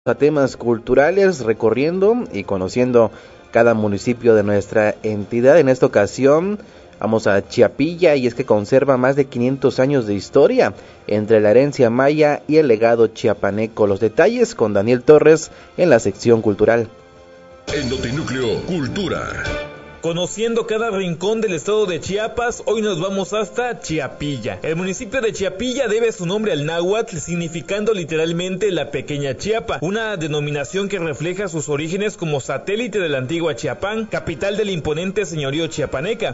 A temas culturales, recorriendo y conociendo cada municipio de nuestra entidad. En esta ocasión vamos a Chiapilla, y es que conserva más de 500 años de historia entre la herencia maya y el legado chiapaneco. Los detalles con Daniel Torres en la sección cultural. En Notinúcleo Cultura. Conociendo cada rincón del estado de Chiapas, hoy nos vamos hasta Chiapilla. El municipio de Chiapilla debe su nombre al náhuatl, significando literalmente la pequeña Chiapa, una denominación que refleja sus orígenes como satélite de la antigua Chiapán, capital del imponente señorío chiapaneca.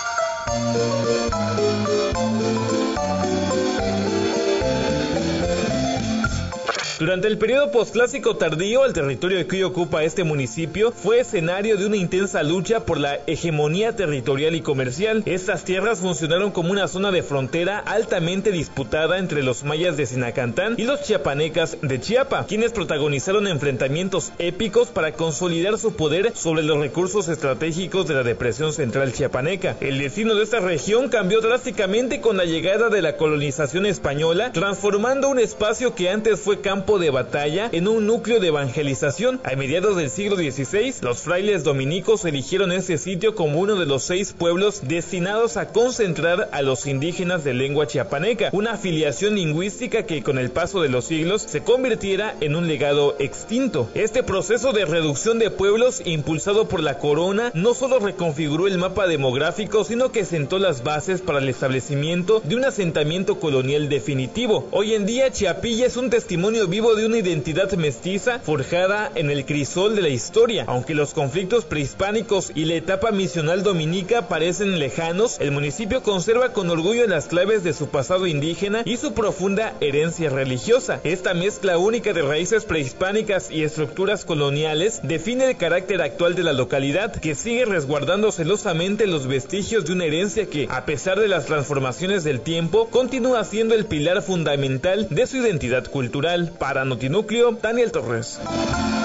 Durante el periodo posclásico tardío, el territorio que hoy ocupa este municipio fue escenario de una intensa lucha por la hegemonía territorial y comercial. Estas tierras funcionaron como una zona de frontera altamente disputada entre los mayas de Sinacantán y los chiapanecas de Chiapa, quienes protagonizaron enfrentamientos épicos para consolidar su poder sobre los recursos estratégicos de la depresión central chiapaneca. El destino de esta región cambió drásticamente con la llegada de la colonización española, transformando un espacio que antes fue campo de batalla en un núcleo de evangelización. A mediados del siglo XVI, los frailes dominicos eligieron este sitio como uno de los 6 pueblos destinados a concentrar a los indígenas de lengua chiapaneca, una afiliación lingüística que con el paso de los siglos se convirtiera en un legado extinto. Este proceso de reducción de pueblos, impulsado por la corona, no solo reconfiguró el mapa demográfico, sino que sentó las bases para el establecimiento de un asentamiento colonial definitivo. Hoy en día, Chiapilla es un testimonio vivo de una identidad mestiza forjada en el crisol de la historia. Aunque los conflictos prehispánicos y la etapa misional dominica parecen lejanos, el municipio conserva con orgullo las claves de su pasado indígena y su profunda herencia religiosa. Esta mezcla única de raíces prehispánicas y estructuras coloniales define el carácter actual de la localidad, que sigue resguardando celosamente los vestigios de una herencia que, a pesar de las transformaciones del tiempo, continúa siendo el pilar fundamental de su identidad cultural. Para Notinúcleo, Daniel Torres.